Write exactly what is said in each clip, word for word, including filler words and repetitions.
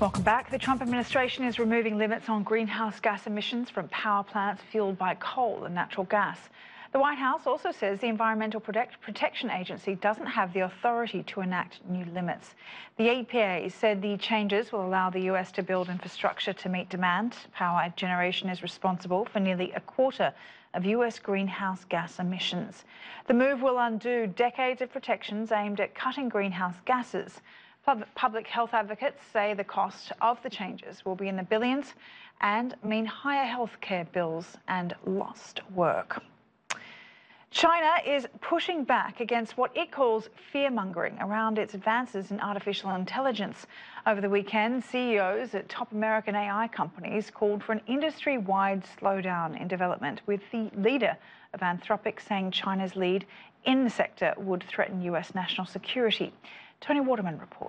Welcome back. The Trump administration is removing limits on greenhouse gas emissions from power plants fueled by coal and natural gas. The White House also says the Environmental Protect Protection Agency doesn't have the authority to enact new limits. The E P A said the changes will allow the U S to build infrastructure to meet demand. Power generation is responsible for nearly a quarter of U S greenhouse gas emissions. The move will undo decades of protections aimed at cutting greenhouse gases. Public health advocates say the cost of the changes will be in the billions and mean higher healthcare bills and lost work. China is pushing back against what it calls fear-mongering around its advances in artificial intelligence. Over the weekend, C E Os at top American A I companies called for an industry-wide slowdown in development, with the leader of Anthropic saying China's lead in the sector would threaten U S national security. Tony Waterman reports.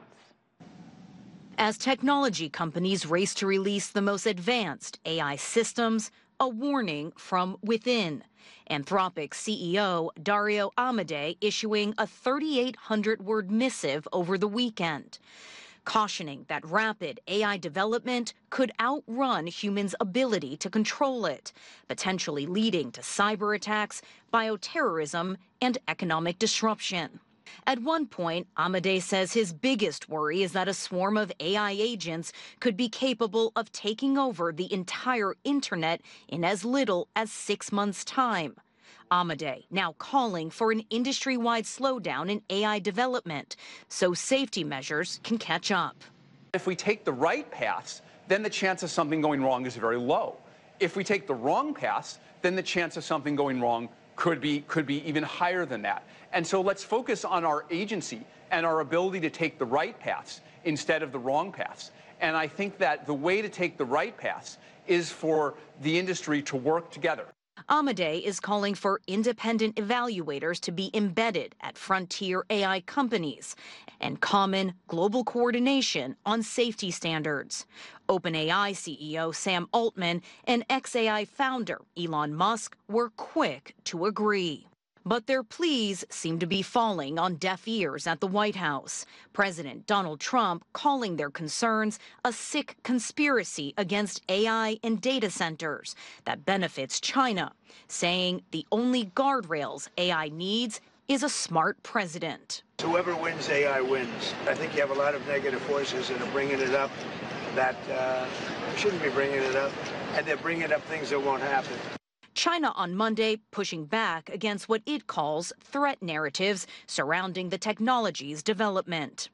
As technology companies race to release the most advanced A I systems, a warning from within. Anthropic C E O Dario Amodei issuing a thirty-eight hundred word missive over the weekend, cautioning that rapid A I development could outrun humans' ability to control it, potentially leading to cyber attacks, bioterrorism, and economic disruption. At one point, Amodei says his biggest worry is that a swarm of A I agents could be capable of taking over the entire internet in as little as six months' time. Amodei now calling for an industry-wide slowdown in A I development so safety measures can catch up. If we take the right paths, then the chance of something going wrong is very low. If we take the wrong paths, then the chance of something going wrong could be could be even higher than that. And so let's focus on our agency and our ability to take the right paths instead of the wrong paths. And I think that the way to take the right paths is for the industry to work together. Amodei is calling for independent evaluators to be embedded at frontier A I companies and common global coordination on safety standards. OpenAI C E O Sam Altman and X A I founder Elon Musk were quick to agree. But their pleas seem to be falling on deaf ears at the White House. President Donald Trump calling their concerns a sick conspiracy against A I and data centers that benefits China, saying the only guardrails A I needs is a smart president. Whoever wins, A I wins. I think you have a lot of negative forces that are bringing it up that uh, shouldn't be bringing it up, and they're bringing up things that won't happen. China on Monday pushing back against what it calls threat narratives surrounding the technology's development.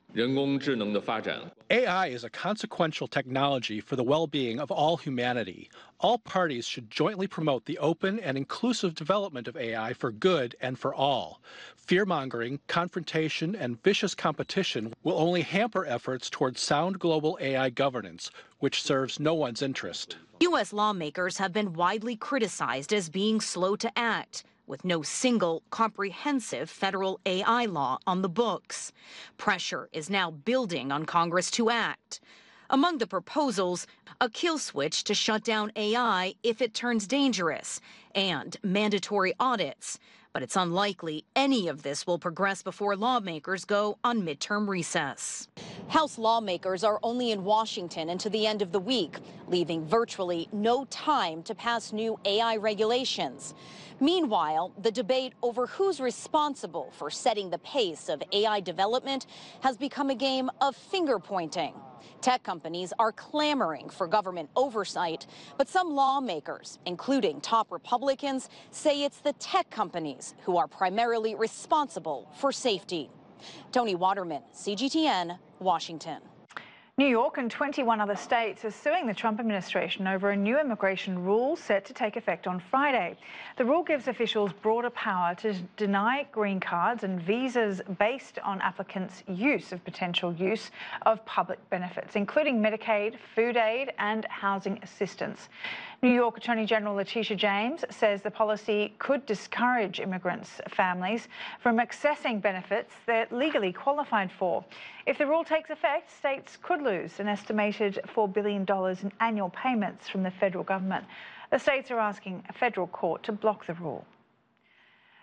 A I is a consequential technology for the well-being of all humanity. All parties should jointly promote the open and inclusive development of A I for good and for all. Fear-mongering, confrontation, and vicious competition will only hamper efforts towards sound global A I governance, which serves no one's interest. U S lawmakers have been widely criticized as being slow to act, with no single comprehensive federal A I law on the books. Pressure is now building on Congress to act. Among the proposals, a kill switch to shut down A I if it turns dangerous, and mandatory audits. But it's unlikely any of this will progress before lawmakers go on midterm recess. House lawmakers are only in Washington until the end of the week, leaving virtually no time to pass new A I regulations. Meanwhile, the debate over who's responsible for setting the pace of A I development has become a game of finger-pointing. Tech companies are clamoring for government oversight, but some lawmakers, including top Republicans, say it's the tech companies who are primarily responsible for safety. Tony Waterman, C G T N, Washington. New York and twenty-one other states are suing the Trump administration over a new immigration rule set to take effect on Friday. The rule gives officials broader power to deny green cards and visas based on applicants' use of potential use of public benefits, including Medicaid, food aid and housing assistance. New York Attorney General Letitia James says the policy could discourage immigrants' families from accessing benefits they're legally qualified for. If the rule takes effect, states could lose an estimated four billion dollars in annual payments from the federal government. The states are asking a federal court to block the rule.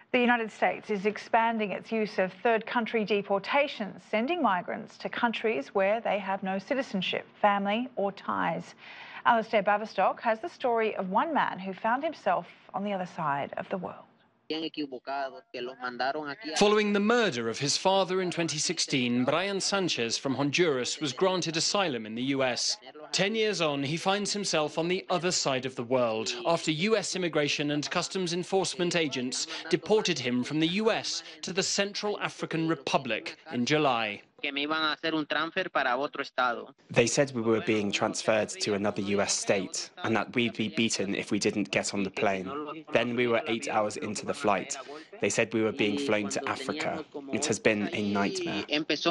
The United States is expanding its use of third country deportations, sending migrants to countries where they have no citizenship, family or ties. Alistair Baverstock has the story of one man who found himself on the other side of the world. Following the murder of his father in twenty sixteen, Brian Sanchez from Honduras was granted asylum in the U S. Ten years on, he finds himself on the other side of the world after U S immigration and customs enforcement agents deported him from the U S to the Central African Republic in July. They said we were being transferred to another U S state and that we'd be beaten if we didn't get on the plane. Then we were eight hours into the flight. They said we were being flown to Africa. It has been a nightmare.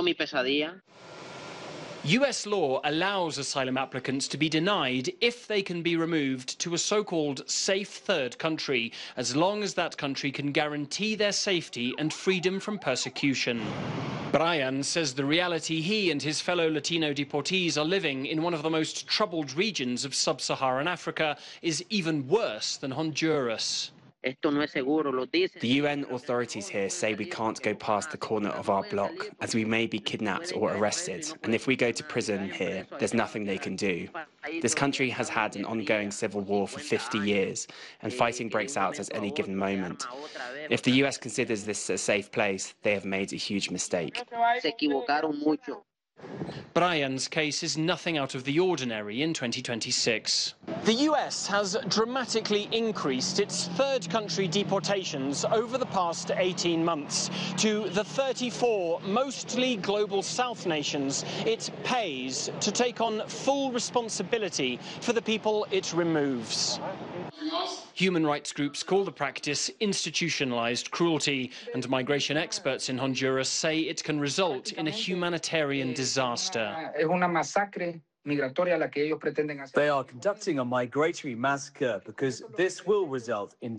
U S law allows asylum applicants to be denied if they can be removed to a so-called safe third country, as long as that country can guarantee their safety and freedom from persecution. Brian says the reality he and his fellow Latino deportees are living in one of the most troubled regions of sub-Saharan Africa is even worse than Honduras. The U N authorities here say we can't go past the corner of our block, as we may be kidnapped or arrested, and if we go to prison here, there's nothing they can do. This country has had an ongoing civil war for fifty years, and fighting breaks out at any given moment. If the U S considers this a safe place, they have made a huge mistake. Brian's case is nothing out of the ordinary in twenty twenty-six. The U S has dramatically increased its third country deportations over the past eighteen months. To the thirty-four mostly global South nations, it pays to take on full responsibility for the people it removes. Human rights groups call the practice institutionalized cruelty, and migration experts in Honduras say it can result in a humanitarian disaster. They are conducting a migratory massacre because this will result in